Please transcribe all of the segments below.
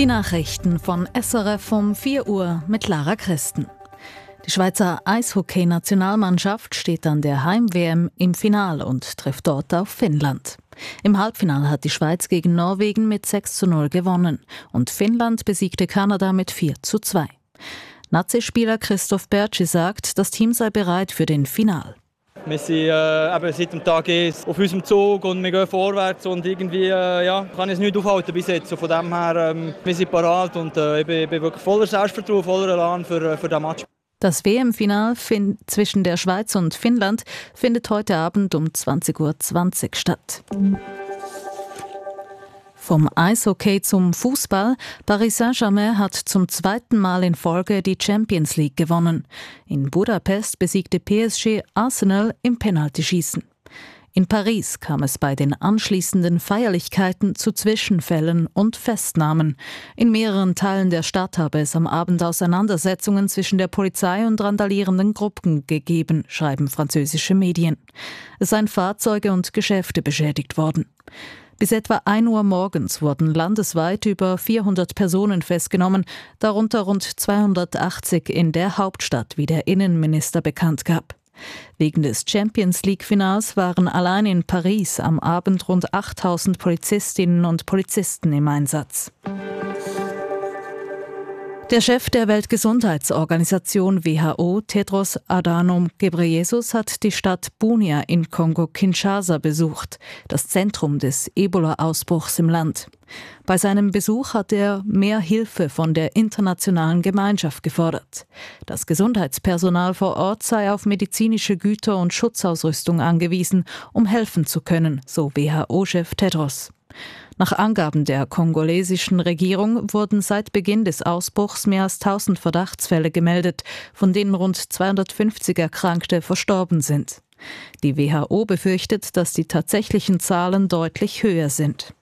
Die Nachrichten von SRF um 4 Uhr mit Lara Christen. Die Schweizer Eishockey-Nationalmannschaft steht an der Heim-WM im Finale und trifft dort auf Finnland. Im Halbfinale hat die Schweiz gegen Norwegen mit 6:0 gewonnen und Finnland besiegte Kanada mit 4:2. Nazi-Spieler Christoph Bertschi sagt, das Team sei bereit für den Final. Wir sind seit dem Tag auf unserem Zug und wir gehen vorwärts und irgendwie kann ich es nicht aufhalten bis jetzt. Von dem her, wir sind parat und ich bin wirklich voller Selbstvertrauen, voller Elan für diesen Match. Das WM-Final zwischen der Schweiz und Finnland findet heute Abend um 20:20 Uhr statt. Vom Eishockey zum Fußball. Paris Saint-Germain hat zum 2. Mal in Folge die Champions League gewonnen. In Budapest besiegte PSG Arsenal im Penaltyschießen. In Paris kam es bei den anschließenden Feierlichkeiten zu Zwischenfällen und Festnahmen. In mehreren Teilen der Stadt habe es am Abend Auseinandersetzungen zwischen der Polizei und randalierenden Gruppen gegeben, schreiben französische Medien. Es seien Fahrzeuge und Geschäfte beschädigt worden. Bis etwa 1 Uhr morgens wurden landesweit über 400 Personen festgenommen, darunter rund 280 in der Hauptstadt, wie der Innenminister bekannt gab. Wegen des Champions-League-Finals waren allein in Paris am Abend rund 8000 Polizistinnen und Polizisten im Einsatz. Der Chef der Weltgesundheitsorganisation WHO, Tedros Adhanom Ghebreyesus, hat die Stadt Bunia in Kongo-Kinshasa besucht, das Zentrum des Ebola-Ausbruchs im Land. Bei seinem Besuch hat er mehr Hilfe von der internationalen Gemeinschaft gefordert. Das Gesundheitspersonal vor Ort sei auf medizinische Güter und Schutzausrüstung angewiesen, um helfen zu können, so WHO-Chef Tedros. Nach Angaben der kongolesischen Regierung wurden seit Beginn des Ausbruchs mehr als 1000 Verdachtsfälle gemeldet, von denen rund 250 Erkrankte verstorben sind. Die WHO befürchtet, dass die tatsächlichen Zahlen deutlich höher sind.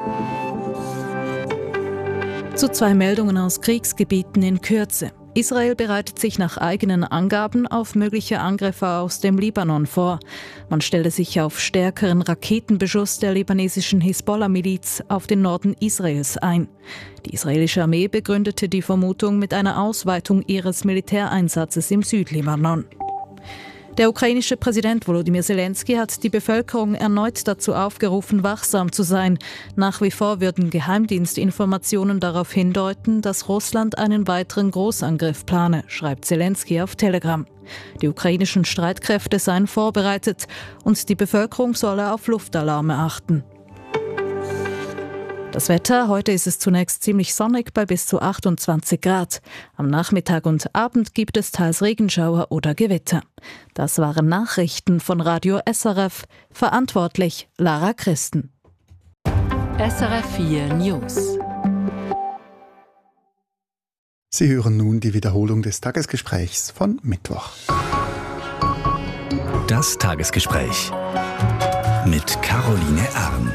Zu 2 Meldungen aus Kriegsgebieten in Kürze. Israel bereitet sich nach eigenen Angaben auf mögliche Angriffe aus dem Libanon vor. Man stelle sich auf stärkeren Raketenbeschuss der libanesischen Hisbollah-Miliz auf den Norden Israels ein. Die israelische Armee begründete die Vermutung mit einer Ausweitung ihres Militäreinsatzes im Südlibanon. Der ukrainische Präsident Volodymyr Zelensky hat die Bevölkerung erneut dazu aufgerufen, wachsam zu sein. Nach wie vor würden Geheimdienstinformationen darauf hindeuten, dass Russland einen weiteren Großangriff plane, schreibt Zelensky auf Telegram. Die ukrainischen Streitkräfte seien vorbereitet und die Bevölkerung solle auf Luftalarme achten. Das Wetter, heute ist es zunächst ziemlich sonnig bei bis zu 28 Grad. Am Nachmittag und Abend gibt es teils Regenschauer oder Gewitter. Das waren Nachrichten von Radio SRF. Verantwortlich Lara Christen. SRF 4 News. Sie hören nun die Wiederholung des Tagesgesprächs von Mittwoch. Das Tagesgespräch mit Caroline Arn.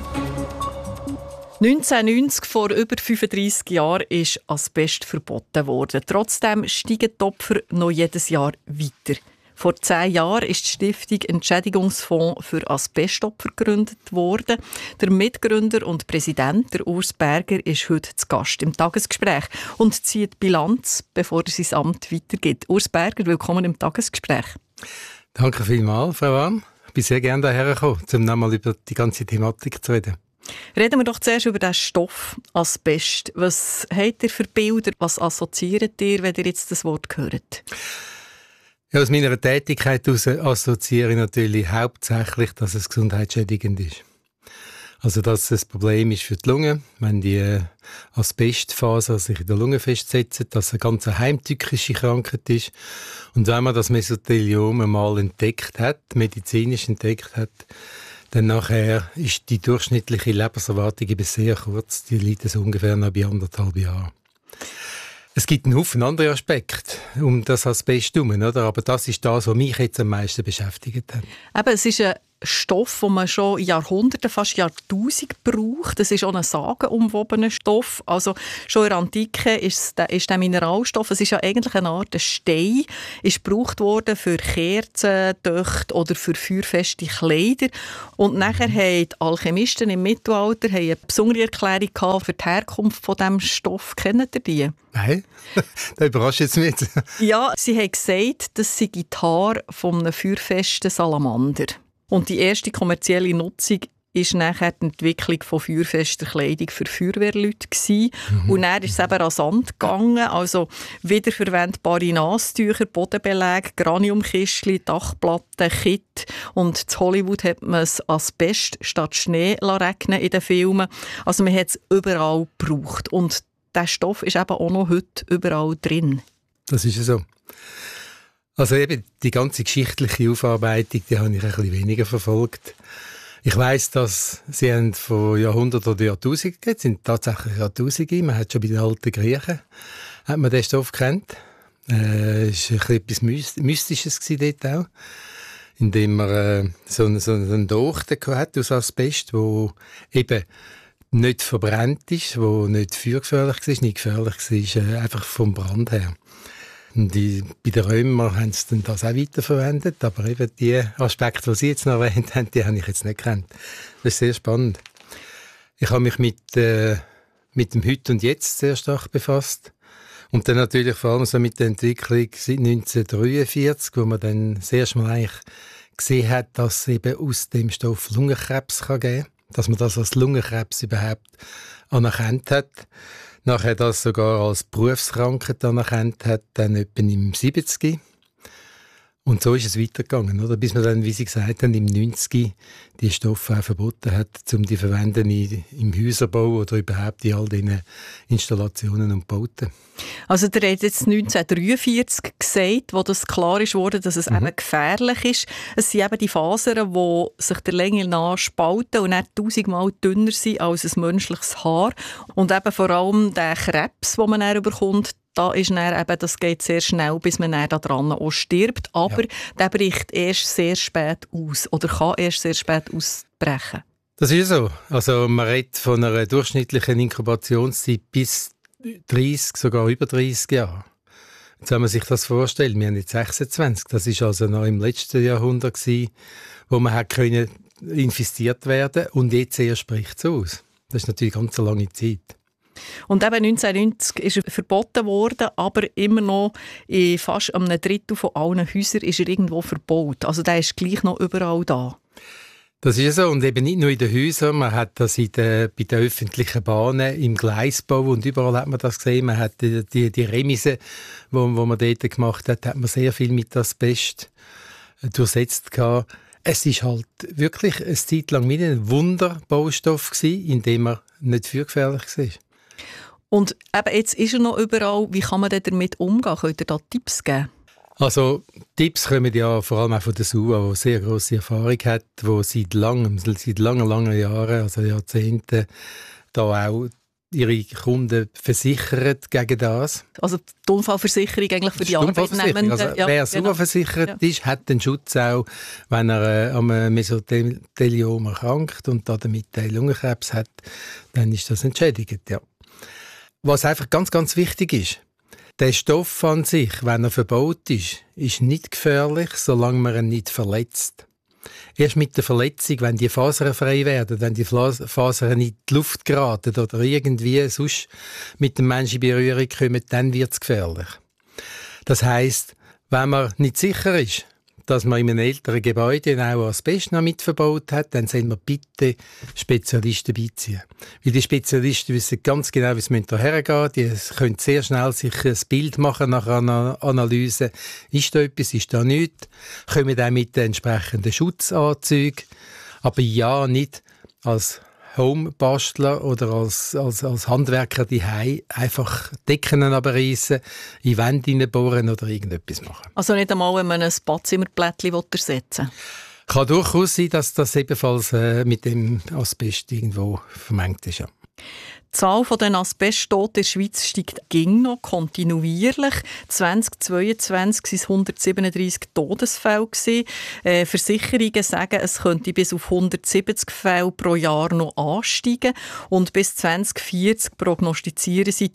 1990, vor über 35 Jahren, ist Asbest verboten worden. Trotzdem steigen die Opfer noch jedes Jahr weiter. Vor 10 Jahren ist die Stiftung Entschädigungsfonds für Asbestopfer gegründet worden. Der Mitgründer und Präsident, der Urs Berger, ist heute zu Gast im Tagesgespräch und zieht Bilanz, bevor er sein Amt weitergibt. Urs Berger, willkommen im Tagesgespräch. Danke vielmals, Frau Arn. Ich bin sehr gerne hierher gekommen, um nochmal über die ganze Thematik zu reden. Reden wir doch zuerst über den Stoff Asbest. Was habt ihr für Bilder? Was assoziiert ihr, wenn ihr jetzt das Wort hört? Ja, aus meiner Tätigkeit heraus assoziiere ich natürlich hauptsächlich, dass es gesundheitsschädigend ist. Also, dass es ein Problem ist für die Lunge, wenn die Asbestfasern sich in der Lunge festsetzen, dass es eine ganz heimtückische Krankheit ist. Und wenn man das Mesotheliom einmal entdeckt hat, medizinisch entdeckt hat, dann nachher ist die durchschnittliche Lebenserwartung eben sehr kurz. Die liegt so ungefähr noch bei 1,5 Jahren. Es gibt einen Haufen andere Aspekte um das Asbest herum, oder? Aber das ist das, was mich jetzt am meisten beschäftigt hat. Eben, es ist eine Stoff, den man schon Jahrhunderte, fast Jahrtausend braucht. Das ist auch ein sagenumwobener Stoff. Also schon in der Antike ist der Mineralstoff, es ist ja eigentlich eine Art Stein, ist gebraucht worden für Kerzen, Töchte oder für feuerfeste Kleider. Und nachher haben die Alchemisten im Mittelalter eine besondere Erklärung gehabt für die Herkunft von diesem Stoff. Kennt ihr die? Nein, das überrascht jetzt mich. Ja, sie haben gesagt, das sei die Haare von einem feuerfesten Salamander. Und die erste kommerzielle Nutzung war nachher die Entwicklung von feuerfester Kleidung für Feuerwehrleute. Und dann ist es eben rasant gegangen. Also wiederverwendbare Nasentücher, Bodenbeläge, Graniumkistchen, Dachplatten, Kit. Und in Hollywood hat man es Asbest statt Schnee regnen in den Filmen. Also man hat es überall gebraucht. Und der Stoff ist eben auch noch heute überall drin. Das ist ja so. Also eben die ganze geschichtliche Aufarbeitung, die habe ich ein bisschen weniger verfolgt. Ich weiss, dass sie haben von Jahrhunderten oder Jahrtausenden, jetzt sind tatsächlich Jahrtausende, man hat schon bei den alten Griechen, hat man den Stoff gekannt. Es war etwas Mystisches dort auch, indem man so einen Dochte hatte aus Asbest, wo eben nicht verbrannt ist, wo nicht feuergefährlich war, nicht gefährlich war, einfach vom Brand her. Bei den Römern haben sie das auch weiterverwendet, aber eben die Aspekte, die Sie jetzt noch erwähnt haben, die habe ich jetzt nicht gekannt. Das ist sehr spannend. Ich habe mich mit dem Heute und Jetzt sehr stark befasst und dann natürlich vor allem so mit der Entwicklung seit 1943, wo man dann das erste Mal eigentlich gesehen hat, dass es eben aus dem Stoff Lungenkrebs geben kann, dass man das als Lungenkrebs überhaupt anerkannt hat. Nachher das sogar als Berufskrankheit anerkannt hat, dann etwa im 70. Und so ist es weitergegangen, oder? Bis man dann, wie Sie gesagt haben, im 90 die Stoffe auch verboten hat, um die zu verwenden im Häuserbau oder überhaupt in all diesen Installationen und Bauten. Also der hat jetzt 1943 gesagt, wo das klar ist worden, dass es eben gefährlich ist. Es sind eben die Fasern, die sich der Länge nach spalten und dann 1000-mal dünner sind als ein menschliches Haar. Und eben vor allem der Krebs, den man dann bekommt, da ist dann eben, das geht sehr schnell, bis man dann daran auch stirbt. Aber der bricht erst sehr spät aus oder kann erst sehr spät ausbrechen. Das ist so. Also man redet von einer durchschnittlichen Inkubationszeit bis 30, sogar über 30 Jahre. Jetzt wenn man sich das vorstellt, wir haben jetzt 26, das war also noch im letzten Jahrhundert gewesen, wo man hat können infiziert werden und jetzt erst bricht es aus. Das ist natürlich eine ganz lange Zeit. Und eben 1990 ist er verboten worden, aber immer noch in fast einem Drittel von allen Häusern ist er irgendwo verbaut. Also der ist gleich noch überall da. Das ist so. Und eben nicht nur in den Häusern, man hat das bei den öffentlichen Bahnen, im Gleisbau und überall hat man das gesehen. Man hat die Remisen, wo man dort gemacht hat man sehr viel mit Asbest durchsetzt gehabt. Es ist halt wirklich eine Zeit lang wie ein Wunderbaustoff gewesen, in dem er nicht feuergefährlich war. Und eben jetzt ist er noch überall. Wie kann man denn damit umgehen? Könnt ihr da Tipps geben? Also Tipps kommen ja vor allem auch von der SUA, die sehr grosse Erfahrung hat, die seit langen Jahren, also Jahrzehnten, da auch ihre Kunden versichert gegen das. Also die Unfallversicherung eigentlich für die Arbeitnehmenden. Also wer SUA versichert ist, hat den Schutz auch, wenn er am Mesotheliom erkrankt und damit Lungenkrebs hat, dann ist das entschädigt, ja. Was einfach ganz, ganz wichtig ist, der Stoff an sich, wenn er verbaut ist nicht gefährlich, solange man ihn nicht verletzt. Erst mit der Verletzung, wenn die Fasern frei werden, wenn die Fasern in die Luft geraten oder irgendwie sonst mit dem Menschen in Berührung kommen, dann wird es gefährlich. Das heisst, wenn man nicht sicher ist, dass man in einem älteren Gebäude auch Asbest noch mit verbaut hat, dann sollen wir bitte Spezialisten beiziehen. Weil die Spezialisten wissen ganz genau, wie es daher geht. Die können sehr schnell sich ein Bild machen nach einer Analyse. Ist da etwas, ist da nichts? Kommen dann mit den entsprechenden Schutzanzügen. Aber ja, nicht als Homebastler oder als Handwerker daheim einfach Decken abreißen, in Wände hineinbohren oder irgendetwas machen. Also nicht einmal, wenn man ein Badzimmerplättchen ersetzen will? Kann durchaus sein, dass das ebenfalls mit dem Asbest irgendwo vermengt ist. Ja. Die Zahl der Asbesttoten in der Schweiz steigt noch kontinuierlich. 2022 waren es 137 Todesfälle. Versicherungen sagen, es könnte bis auf 170 Fälle pro Jahr noch ansteigen. Und bis 2040 prognostizieren sie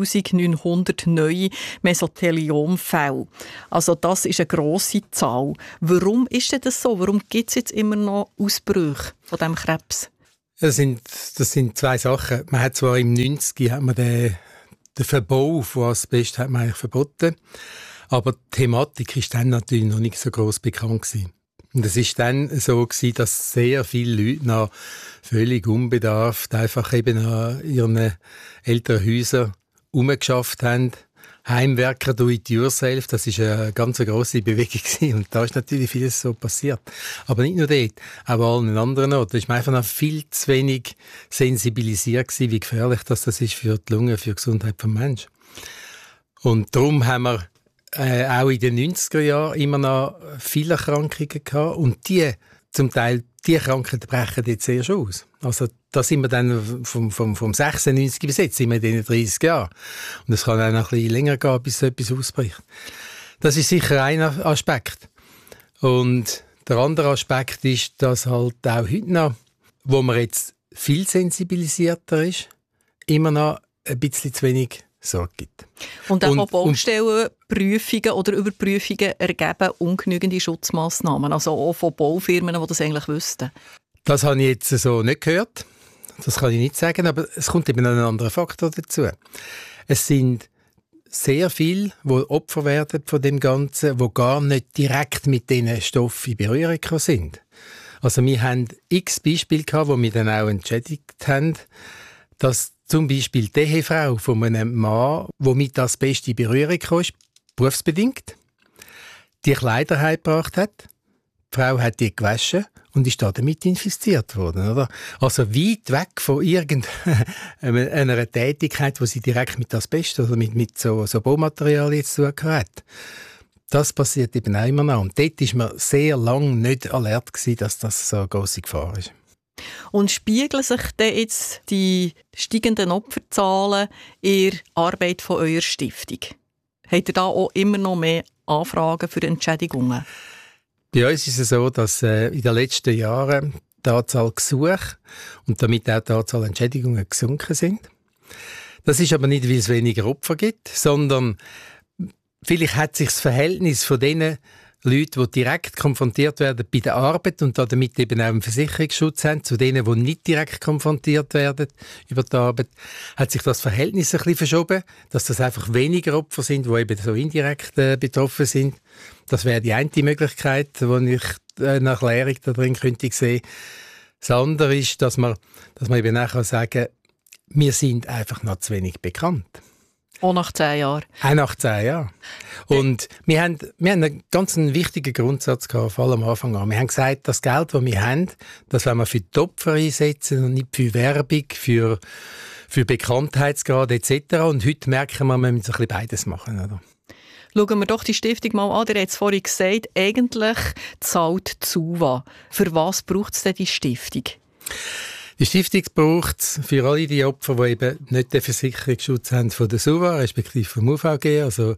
3900 neue Mesotheliomfälle. Also das ist eine grosse Zahl. Warum ist denn das so? Warum gibt es jetzt immer noch Ausbrüche von diesem Krebs? Das sind zwei Sachen. Man hat zwar im 90 hat man den Verbau von Asbest hat man eigentlich verboten, aber die Thematik ist dann natürlich noch nicht so gross bekannt gewesen. Und es ist dann so gewesen, dass sehr viele Leute noch völlig unbedarft einfach eben an ihren älteren Häusern rumgeschafft haben. Heimwerker do it yourself, das ist eine ganz grosse Bewegung gewesen. Und da ist natürlich vieles so passiert. Aber nicht nur dort, auch an allen anderen Orten. Da ist man einfach noch viel zu wenig sensibilisiert gewesen, wie gefährlich das ist für die Lunge, für die Gesundheit des Menschen. Und darum haben wir auch in den 90er Jahren immer noch viele Erkrankungen gehabt. Und zum Teil, die Krankheiten brechen jetzt sehr schon aus. Also da sind wir dann vom 96 bis jetzt, sind wir in den 30 Jahren. Und es kann auch noch ein bisschen länger gehen, bis so etwas ausbricht. Das ist sicher ein Aspekt. Und der andere Aspekt ist, dass halt auch heute noch, wo man jetzt viel sensibilisierter ist, immer noch ein bisschen zu wenig Sorge gibt. Und auch Baustellenprüfungen oder Überprüfungen ergeben ungenügende Schutzmaßnahmen, also auch von Baufirmen, die das eigentlich wüssten. Das habe ich jetzt so nicht gehört. Das kann ich nicht sagen, aber es kommt eben noch ein anderer Faktor dazu. Es sind sehr viele, die Opfer werden von dem Ganzen, die gar nicht direkt mit diesen Stoffen in Berührung sind. Also wir haben x Beispiele gehabt, wo wir dann auch entschädigt haben, dass zum Beispiel die Ehefrau von einem Mann, der mit Asbest in Berührung kam, berufsbedingt, die Kleider heimgebracht hat. Die Frau hat die gewaschen und ist damit infiziert worden. Oder? Also weit weg von irgendeiner Tätigkeit, die sie direkt mit Asbest oder mit so Baumaterialien zu tun hat. Das passiert eben auch immer noch. Und dort war man sehr lange nicht alert gewesen, dass das so eine grosse Gefahr ist. Und spiegeln sich denn jetzt die steigenden Opferzahlen in der Arbeit von eurer Stiftung? Habt ihr da auch immer noch mehr Anfragen für Entschädigungen? Bei uns ist es so, dass in den letzten Jahren die Anzahl Gesuche und damit auch die Anzahl Entschädigungen gesunken sind. Das ist aber nicht, weil es weniger Opfer gibt, sondern vielleicht hat sich das Verhältnis von denen Leute, die direkt konfrontiert werden bei der Arbeit und damit eben auch einen Versicherungsschutz haben, zu denen, die nicht direkt konfrontiert werden über die Arbeit, hat sich das Verhältnis ein bisschen verschoben, dass das einfach weniger Opfer sind, die eben so indirekt betroffen sind. Das wäre die eine Möglichkeit, die ich eine Erklärung da drin könnte sehen. Das andere ist, dass man eben auch sagen kann, wir sind einfach noch zu wenig bekannt. Auch nach 10 Jahren. Auch nach 10 Jahren. Und wir haben einen ganz wichtigen Grundsatz gehabt, vor allem am Anfang an. Wir haben gesagt, das Geld, das wir haben, das wollen wir für die Opfer einsetzen und nicht für Werbung, für Bekanntheitsgrad etc. Und heute merken wir müssen ein bisschen beides machen. Oder? Schauen wir doch die Stiftung mal an. Ihr habt es vorhin gesagt, eigentlich zahlt die SUVA. Für was braucht es denn die Stiftung? Die Stiftung braucht es für alle die Opfer, die eben nicht den Versicherungsschutz haben von der SUVA, respektive vom UVG, also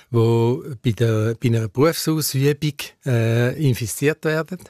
die bei einer Berufsausübung infiziert werden.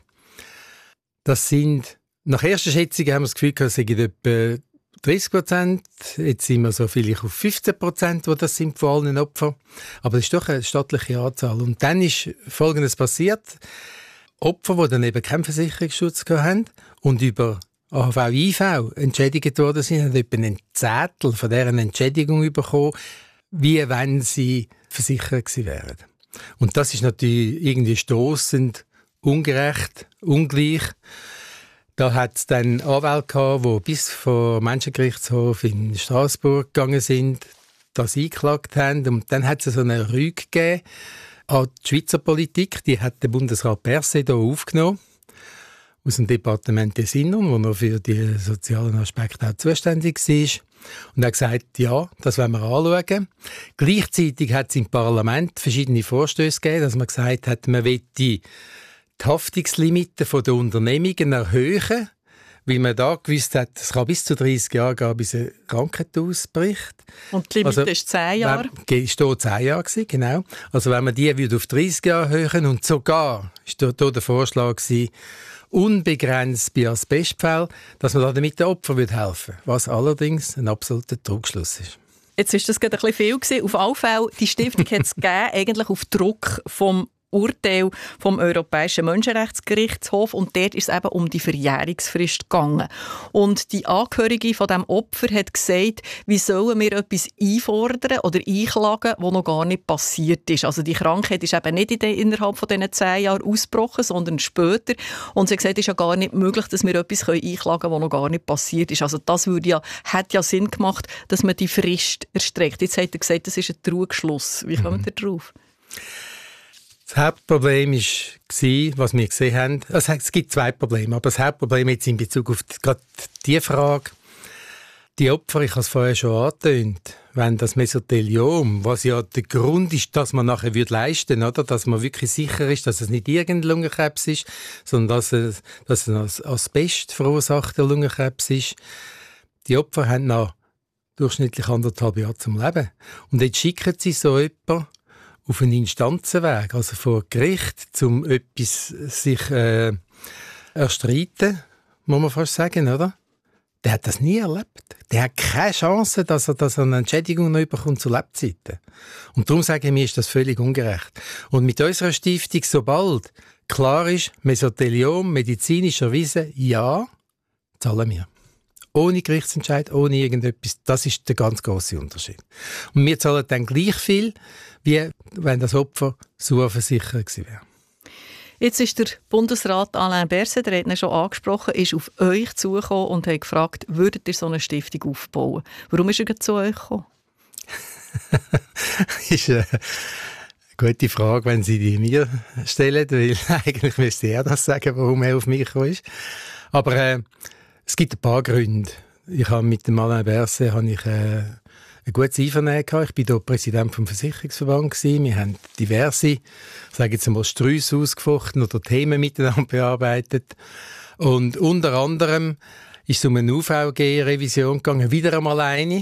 Das sind, nach erster Schätzung haben wir das Gefühl, es sind etwa 30%. Jetzt sind wir so vielleicht auf 15%, die das sind von allen Opfern. Aber das ist doch eine stattliche Anzahl. Und dann ist Folgendes passiert. Opfer, die dann eben keinen Versicherungsschutz haben und über AHV, IV entschädigt worden sind, haben etwa einen Zehntel von deren Entschädigung bekommen, wie wenn sie versichert gewesen wären. Und das ist natürlich irgendwie stossend, ungerecht, ungleich. Da hat es dann Anwälte gehabt, die bis vor Menschengerichtshof in Straßburg gegangen sind, das eingeklagt haben. Und dann hat es so eine Rüge gegeben an die Schweizer Politik. Die hat der Bundesrat Berset hier aufgenommen, aus dem Departement des Innern, wo er für die sozialen Aspekte auch zuständig war. Und er hat gesagt, ja, das wollen wir anschauen. Gleichzeitig hat es im Parlament verschiedene Vorstöße gegeben, dass man gesagt hat, man will die Haftungslimite der Unternehmungen erhöhen, weil man da gewusst hat, es kann bis zu 30 Jahre gehen, bis ein Krankheit ausbricht. Und die Limite ist 10 Jahre? Es war 10 Jahre, genau. Also wenn man die auf 30 Jahre erhöhen und sogar, war da der Vorschlag gewesen, unbegrenzt bei Asbestfällen, dass man damit den Opfern helfen würde, was allerdings ein absoluter Trugschluss ist. Jetzt war das gerade ein bisschen viel gewesen. Auf alle Fälle, die Stiftung hat es gegeben, eigentlich auf Druck vom Urteil vom Europäischen Menschenrechtsgerichtshof, und dort ist es eben um die Verjährungsfrist gegangen. Und die Angehörige von dem Opfer hat gesagt, wie sollen wir etwas einfordern oder einklagen, was noch gar nicht passiert ist. Also die Krankheit ist eben nicht innerhalb von diesen 10 Jahren ausgebrochen, sondern später. Und sie hat gesagt, es ist ja gar nicht möglich, dass wir etwas einklagen können, was noch gar nicht passiert ist. Also das hat ja Sinn gemacht, dass man die Frist erstreckt. Jetzt hat er gesagt, das ist ein Trugschluss. Wie kommt ihr darauf? Das Hauptproblem war, was wir gesehen haben, also es gibt 2 Probleme, aber das Hauptproblem jetzt in Bezug auf gerade die Frage, die Opfer, ich habe es vorher schon angetönt, wenn das Mesotheliom, was ja der Grund ist, dass man nachher leisten würde, dass man wirklich sicher ist, dass es nicht irgendein Lungenkrebs ist, sondern dass es ein Asbest verursachter Lungenkrebs ist. Die Opfer haben noch durchschnittlich 1,5 Jahre zum Leben. Und jetzt schicken sie so jemanden auf einen Instanzenweg, also vor Gericht, um etwas sich erstreiten, muss man fast sagen, oder? Der hat das nie erlebt. Der hat keine Chance, dass er eine Entschädigung noch bekommt zu Lebzeiten. Und darum sagen wir, ist das völlig ungerecht. Und mit unserer Stiftung, sobald klar ist, Mesotheliom, medizinisch erwiesen, ja, zahlen wir. Ohne Gerichtsentscheid, ohne irgendetwas. Das ist der ganz grosse Unterschied. Und wir zahlen dann gleich viel, wie wenn das Opfer versichert gewesen wäre. Jetzt ist der Bundesrat Alain Berset, der hat ihn schon angesprochen, ist auf euch zugekommen und hat gefragt, würdet ihr so eine Stiftung aufbauen? Warum ist er zu euch gekommen? Das ist eine gute Frage, wenn Sie die mir stellen, weil eigentlich müsste er das sagen, warum er auf mich gekommen ist. Aber es gibt ein paar Gründe. Ich habe mit dem Alain Berset ein gutes Einvernehmen gehabt. Ich war hier Präsident vom Versicherungsverband gewesen. Wir haben diverse, ich sage jetzt einmal, Sträusse ausgefochten oder Themen miteinander bearbeitet. Und unter anderem ist es um eine UVG-Revision gegangen, wieder einmal eine.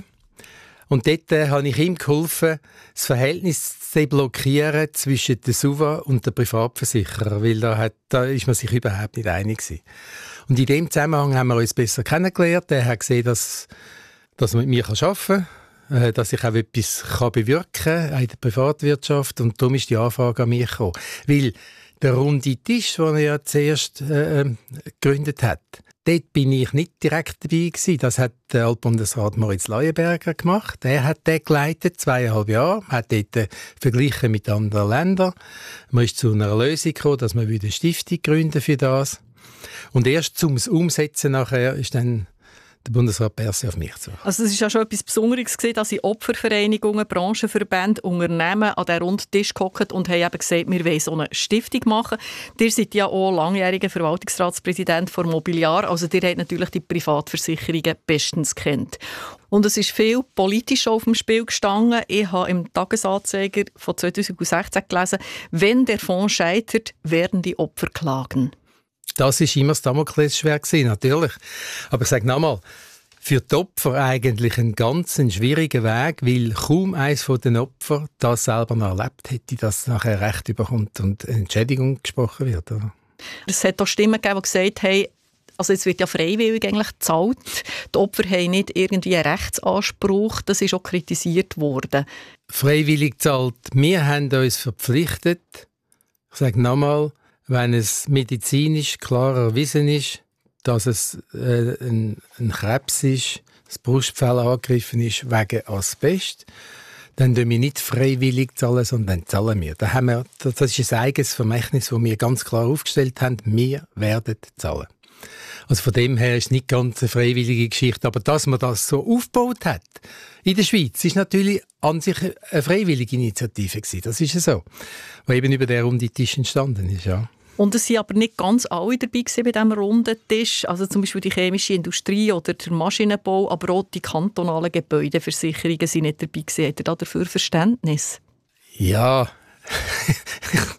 Und dort habe ich ihm geholfen, das Verhältnis zu deblockieren zwischen der SUVA und der Privatversicherer, weil da ist man sich überhaupt nicht einig gewesen. Und in dem Zusammenhang haben wir uns besser kennengelernt. Er hat gesehen, dass er mit mir arbeiten kann, dass ich auch etwas bewirken kann in der Privatwirtschaft. Und darum ist die Anfrage an mich gekommen. Weil der runde Tisch, den er ja zuerst gegründet hat, dort bin ich nicht direkt dabei gewesen. Das hat der Altbundesrat Moritz Leuenberger gemacht. Er hat den geleitet, 2,5 Jahre, hat dort verglichen mit anderen Ländern. Man ist zu einer Lösung gekommen, dass man eine Stiftung gründen für das. Und erst zum Umsetzen nachher ist dann der Bundesrat Berset auf mich zu. Also es ist ja schon etwas Besonderes gewesen, dass Opfervereinigungen, Branchenverbände, Unternehmen an den runden Tisch gehockt und haben eben gesagt, wir wollen so eine Stiftung machen. Ihr seid ja auch langjähriger Verwaltungsratspräsident von Mobiliar, also ihr habt natürlich die Privatversicherungen bestens kennt. Und es ist viel politisch auf dem Spiel gestanden. Ich habe im Tagesanzeiger von 2016 gelesen, wenn der Fonds scheitert, werden die Opfer klagen. Das war immer das Damoklesschwert gewesen, natürlich. Aber ich sage nochmal, für die Opfer eigentlich ein ganz schwieriger Weg, weil kaum eines von den Opfern das selber noch erlebt hätte, dass nachher Recht bekommt und eine Entschädigung gesprochen wird. Oder? Es hat auch Stimmen gegeben, die gesagt haben, also jetzt wird ja freiwillig eigentlich gezahlt. Die Opfer haben nicht irgendwie einen Rechtsanspruch. Das ist auch kritisiert worden. Freiwillig gezahlt. Wir haben uns verpflichtet, ich sage nochmal, wenn es medizinisch klar erwiesen ist, dass es ein Krebs ist, das Brustfell angegriffen ist wegen Asbest, dann zahlen wir nicht freiwillig, sondern zahlen wir. Das ist ein eigenes Vermächtnis, das wir ganz klar aufgestellt haben. Wir werden zahlen. Also von dem her ist es nicht ganz eine freiwillige Geschichte. Aber dass man das so aufgebaut hat in der Schweiz, ist natürlich an sich eine freiwillige Initiative gewesen. Das ist ja so. Die eben über den runden Tisch entstanden ist, ja. Und es waren aber nicht ganz alle dabei bei diesem runden Tisch. Also zum Beispiel die chemische Industrie oder der Maschinenbau, aber auch die kantonalen Gebäudeversicherungen sind nicht dabei gewesen. Habt ihr dafür Verständnis? Ja,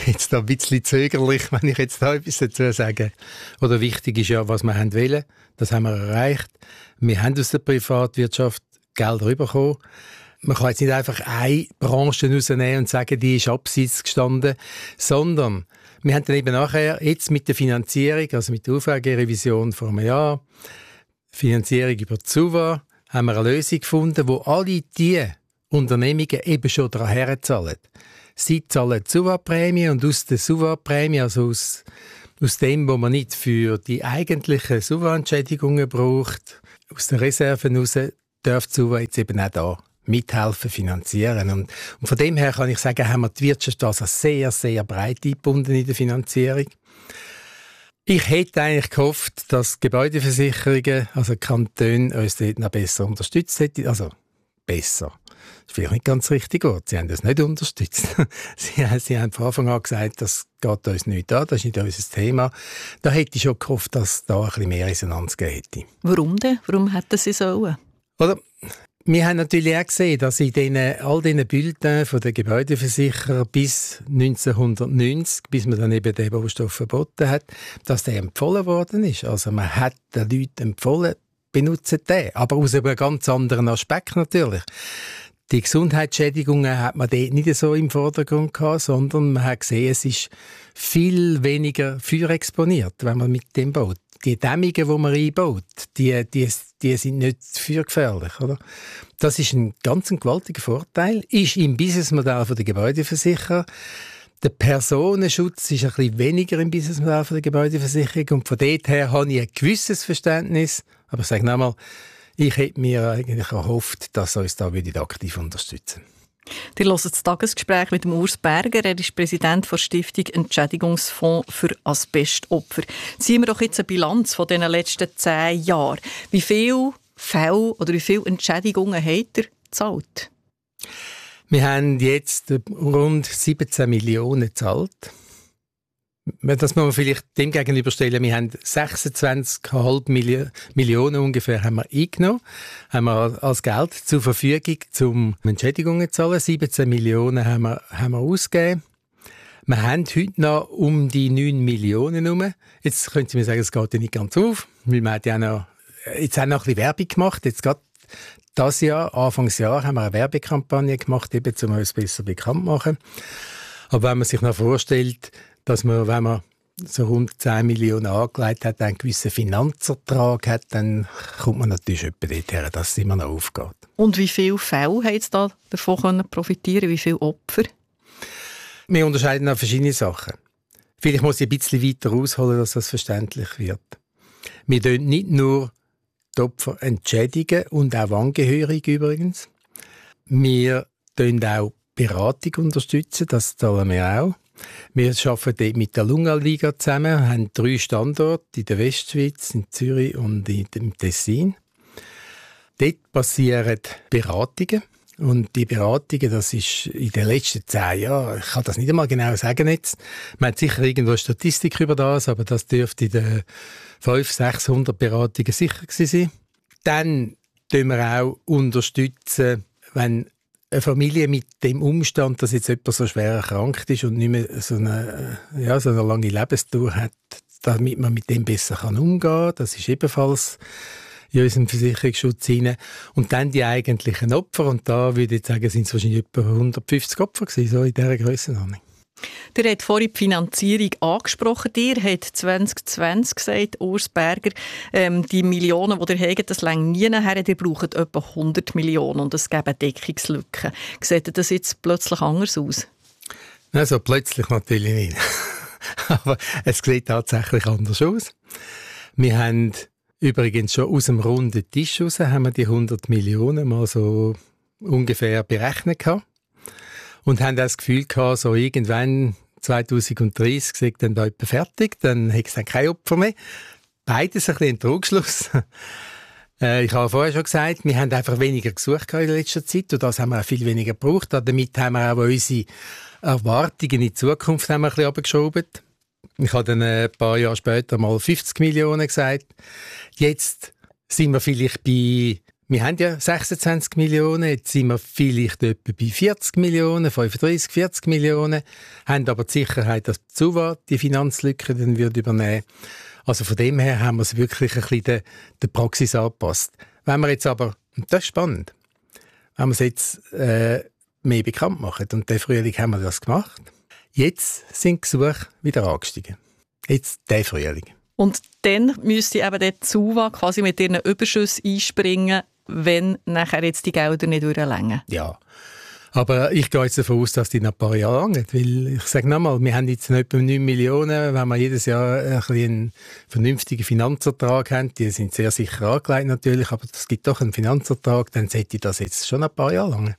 jetzt da ein bisschen zögerlich, wenn ich jetzt da etwas dazu sage. Oder wichtig ist ja, was wir haben wollen. Das haben wir erreicht. Wir haben aus der Privatwirtschaft Gelder bekommen. Man kann jetzt nicht einfach eine Branche rausnehmen und sagen, die ist abseits gestanden, sondern wir haben dann eben nachher, jetzt mit der Finanzierung, also mit der UVG-Revision vor einem Jahr, Finanzierung über die SUVA, haben wir eine Lösung gefunden, wo alle diese Unternehmungen eben schon daran herzahlen. Sie zahlen die SUVA-Prämie und aus der SUVA-Prämie, also aus dem, was man nicht für die eigentlichen SUVA-Entschädigungen braucht, aus den Reserven heraus, darf die SUVA jetzt eben auch da mithelfen, finanzieren. Und von dem her kann ich sagen, haben wir die Wirtschaft also sehr, sehr breit eingebunden in der Finanzierung. Ich hätte eigentlich gehofft, dass Gebäudeversicherungen, also die Kantone, uns dort noch besser unterstützt hätten. Also besser. Das ist vielleicht nicht ganz richtig gut. Sie haben das nicht unterstützt. Sie haben von Anfang an gesagt, das geht uns nicht an, das ist nicht unser Thema. Da hätte ich schon gehofft, dass da ein bisschen mehr Resonanz gegeben hätte. Warum denn? Warum hätten Sie sollen? Oder? Wir haben natürlich auch gesehen, dass in all diesen Bulletins der Gebäudeversicherer bis 1990, bis man dann eben den Baustoff verboten hat, dass der empfohlen worden ist. Also man hat den Leuten empfohlen, benutzen den. Aber aus einem ganz anderen Aspekt natürlich. Die Gesundheitsschädigungen hat man dort nicht so im Vordergrund gehabt, sondern man hat gesehen, es ist viel weniger feuerexponiert, wenn man mit dem baut. Die Dämmungen, die man einbaut, die sind nicht feuergefährlich, oder? Das ist ein ganz gewaltiger Vorteil. Ist im Businessmodell der Gebäudeversicherer. Der Personenschutz ist ein bisschen weniger im Businessmodell der Gebäudeversicherung. Und von dort her habe ich ein gewisses Verständnis. Aber ich sage nochmal, ich hätte mir eigentlich erhofft, dass uns da aktiv unterstützen würde. Ihr hört das Tagesgespräch mit dem Urs Berger. Er ist Präsident der Stiftung Entschädigungsfonds für Asbestopfer. Ziehen wir doch jetzt eine Bilanz von den letzten 10 Jahren. Wie viele Fälle oder wie viele Entschädigungen habt ihr gezahlt? Wir haben jetzt rund 17 Millionen gezahlt. Das muss man vielleicht dem gegenüberstellen. Wir haben 26,5 Millionen ungefähr haben wir eingenommen, haben wir als Geld zur Verfügung, um Entschädigungen zu zahlen. 17 Millionen haben wir ausgegeben. Wir haben heute noch um die 9 Millionen herum. Jetzt können Sie mir sagen, es geht ja nicht ganz auf, weil wir ja noch, jetzt haben wir noch ein bisschen Werbung gemacht. Jetzt gerade das Jahr, Anfangsjahr, haben wir eine Werbekampagne gemacht, eben, um uns besser bekannt zu machen. Aber wenn man sich noch vorstellt, dass man, wenn man so rund 10 Millionen angelegt hat, einen gewissen Finanzertrag hat, dann kommt man natürlich etwa dorthin, dass es immer noch aufgeht. Und wie viele Fälle haben Sie da davon profitieren? Wie viele Opfer? Wir unterscheiden auch verschiedene Sachen. Vielleicht muss ich ein bisschen weiter ausholen, dass das verständlich wird. Wir tun nicht nur die Opfer entschädigen und auch Angehörige übrigens. Wir tun auch Beratung unterstützen, das zahlen wir auch. Wir arbeiten mit der Lunga-Liga zusammen, haben 3 Standorte in der Westschweiz, in Zürich und im Tessin. Dort passieren Beratungen. Und die Beratungen, das ist in den letzten 10 Jahren, ich kann das nicht einmal genau sagen jetzt. Man hat sicher irgendwo eine Statistik über das, aber das dürfte in den 500-600 Beratungen sicher gewesen sein. Dann unterstützen wir auch unterstützen, wenn eine Familie mit dem Umstand, dass jetzt jemand so schwer erkrankt ist und nicht mehr so eine lange Lebensdauer hat, damit man mit dem besser umgehen kann. Das ist ebenfalls in unserem Versicherungsschutz rein. Und dann die eigentlichen Opfer. Und da würde ich sagen, sind es wahrscheinlich etwa 150 Opfer gewesen, so in dieser Grössenordnung. Ihr habt vorhin die Finanzierung angesprochen. Ihr habt 2020 gesagt, Urs Berger, die Millionen, die ihr habt, das reicht nie nachher. Ihr braucht etwa 100 Millionen und es gäbe Deckungslücken. Sieht das jetzt plötzlich anders aus? Also plötzlich natürlich nicht. Aber es sieht tatsächlich anders aus. Wir haben übrigens schon aus dem runden Tisch raus, haben wir die 100 Millionen mal so ungefähr berechnet gehabt. Und haben das Gefühl gehabt, so irgendwann 2030 sei dann da etwa fertig, dann hätte es dann kein Opfer mehr. Beides ein bisschen ein Trugschluss. Ich habe vorher schon gesagt, wir haben einfach weniger gesucht in letzter Zeit und das haben wir auch viel weniger gebraucht. Damit haben wir auch unsere Erwartungen in die Zukunft haben wir ein bisschen runtergeschoben. Ich habe dann ein paar Jahre später mal 50 Millionen gesagt. Jetzt sind wir vielleicht bei Wir haben ja 26 Millionen, jetzt sind wir vielleicht etwa bei 40 Millionen, 35, 40 Millionen, haben aber die Sicherheit, dass die SUVA die Finanzlücke dann übernehmen würde. Also von dem her haben wir es wirklich ein bisschen der Praxis angepasst. Wenn wir jetzt aber, und das ist spannend, wenn wir es jetzt mehr bekannt machen, und den Frühling haben wir das gemacht, jetzt sind die Gesuche wieder angestiegen. Jetzt der Frühling. Und dann müsste eben die SUVA quasi mit ihren Überschüssen einspringen, wenn nachher jetzt die Gelder nicht durchreichen. Ja, aber ich gehe jetzt davon aus, dass die noch ein paar Jahre lang geht, weil ich sage nochmal, wir haben jetzt noch etwa 9 Millionen, wenn wir jedes Jahr einen vernünftigen Finanzertrag haben, die sind sehr sicher angelegt natürlich, aber es gibt doch einen Finanzertrag, dann sollte das jetzt schon ein paar Jahre lang.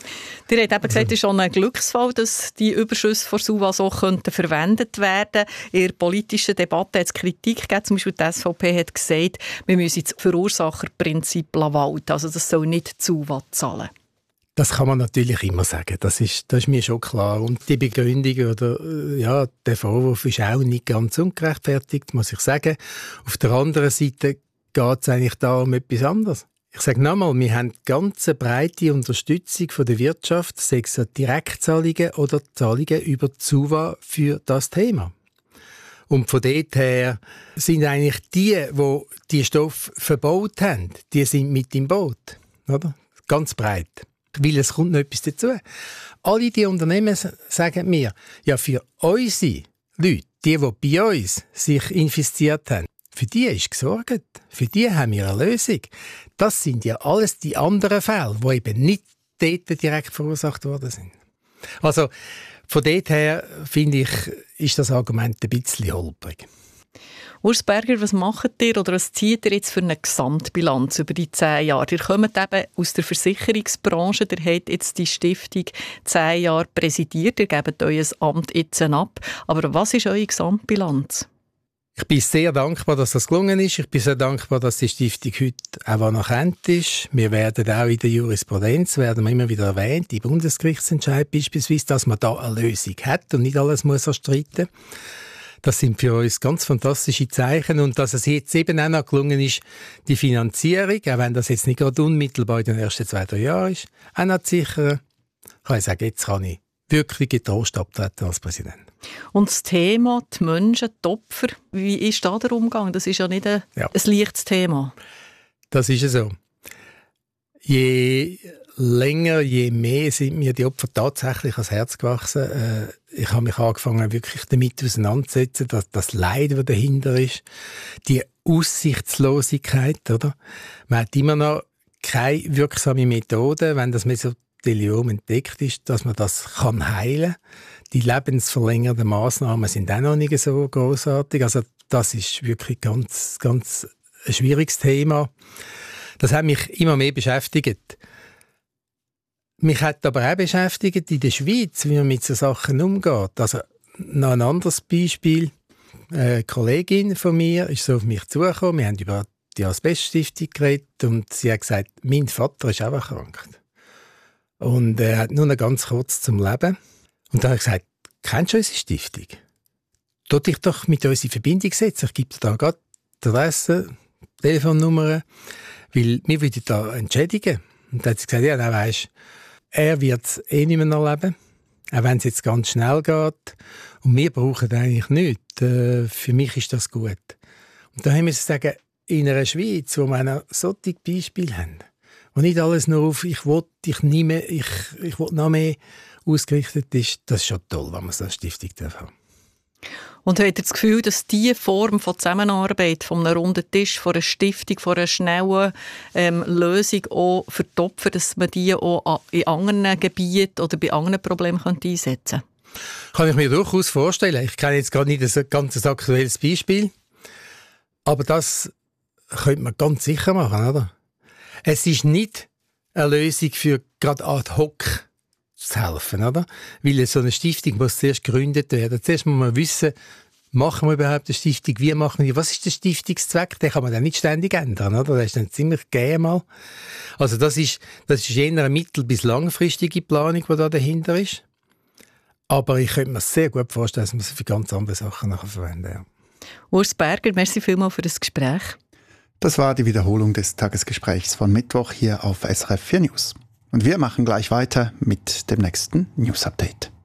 Ihr habt eben gesagt, es ist schon ein Glücksfall, dass die Überschüsse von SUVA so verwendet werden. In der politischen Debatte hat es Kritik gegeben. Zum Beispiel die SVP hat gesagt, wir müssen das Verursacherprinzip walten. Also das soll nicht die SUVA zahlen. Das kann man natürlich immer sagen. Das ist mir schon klar. Und die Begründung oder der Vorwurf ist auch nicht ganz ungerechtfertigt, muss ich sagen. Auf der anderen Seite geht es eigentlich da um etwas anderes. Ich sage nochmal, wir haben ganz breite Unterstützung von der Wirtschaft, sei es Direktzahlungen oder Zahlungen über die SUVA für das Thema. Und von dort her sind eigentlich die Stoffe verbaut haben, die sind mit im Boot. Oder? Ganz breit. Weil es kommt noch etwas dazu. Alle die Unternehmen sagen mir, ja, für unsere Leute, die bei uns sich infiziert haben, für die ist gesorgt. Für die haben wir eine Lösung. Das sind ja alles die anderen Fälle, die eben nicht dort direkt verursacht worden sind. Also von dort her, finde ich, ist das Argument ein bisschen holprig. Urs Berger, was macht ihr oder was zieht ihr jetzt für eine Gesamtbilanz über die 10 Jahre? Ihr kommt eben aus der Versicherungsbranche, ihr habt jetzt die Stiftung 10 Jahre präsidiert, ihr gebt euer Amt jetzt ab. Aber was ist eure Gesamtbilanz? Ich bin sehr dankbar, dass das gelungen ist. Ich bin sehr dankbar, dass die Stiftung heute auch anerkannt ist. Wir werden auch in der Jurisprudenz, werden wir immer wieder erwähnt, im Bundesgerichtsentscheid beispielsweise, dass man da eine Lösung hat und nicht alles muss erstreiten. Das sind für uns ganz fantastische Zeichen. Und dass es jetzt eben auch noch gelungen ist, die Finanzierung, auch wenn das jetzt nicht gerade unmittelbar in den ersten 2-3 Jahren ist, auch noch zu sichern, kann ich sagen, jetzt kann ich wirklich getrost abtreten als Präsident. Und das Thema, die Menschen, die Opfer, wie ist da der Umgang? Das ist ja nicht ein leichtes Thema. Das ist so. Je länger, je mehr sind mir die Opfer tatsächlich ans Herz gewachsen. Ich habe mich angefangen, wirklich damit auseinanderzusetzen, dass das Leid, das dahinter ist, die Aussichtslosigkeit, oder? Man hat immer noch keine wirksame Methode, wenn das Mesotheliom entdeckt ist, dass man das heilen kann. Die lebensverlängernden Massnahmen sind auch noch nicht so großartig. Also das ist wirklich ganz, ganz ein schwieriges Thema. Das hat mich immer mehr beschäftigt. Mich hat aber auch beschäftigt in der Schweiz, wie man mit so Sachen umgeht. Also noch ein anderes Beispiel. Eine Kollegin von mir ist so auf mich zugekommen. Wir haben über die Asbeststiftung geredet und sie hat gesagt, mein Vater ist auch erkrankt. Und er hat nur noch ganz kurz zum Leben. Und dann habe ich gesagt, kennst du unsere Stiftung? Tu dich doch mit uns in Verbindung setzen. Ich gebe dir da gerade die Adresse, Telefonnummer, weil wir würden da entschädigen. Und dann hat sie gesagt, ja, dann weisst, er wird es eh nicht mehr erleben, auch wenn es jetzt ganz schnell geht. Und wir brauchen eigentlich nichts. Für mich ist das gut. Und da haben wir sagen, in einer Schweiz, wo wir solche Beispiele haben, wo nicht alles nur auf ich will noch mehr ausgerichtet ist, das ist schon toll, wenn man so eine Stiftung haben darf. Und habt ihr das Gefühl, dass diese Form von Zusammenarbeit, von einem runden Tisch, von einer Stiftung, von einer schnellen Lösung auch für die Opfer, dass man die auch in anderen Gebieten oder bei anderen Problemen einsetzen könnte? Kann ich mir durchaus vorstellen. Ich kenne jetzt gar nicht ein ganz aktuelles Beispiel, aber das könnte man ganz sicher machen, oder? Es ist nicht eine Lösung für gerade ad hoc zu helfen, oder? Weil so eine Stiftung muss zuerst gegründet werden. Zuerst muss man wissen, machen wir überhaupt eine Stiftung, wie machen wir, was ist der Stiftungszweck? Den kann man dann nicht ständig ändern, oder? Das ist dann ziemlich gegeben mal. Also das ist eher eine mittel- bis langfristige Planung, die da dahinter ist. Aber ich könnte mir sehr gut vorstellen, dass man sie für ganz andere Sachen nachher verwenden kann. Ja. Urs Berger, merci vielmals für das Gespräch. Das war die Wiederholung des Tagesgesprächs von Mittwoch hier auf SRF 4 News. Und wir machen gleich weiter mit dem nächsten News Update.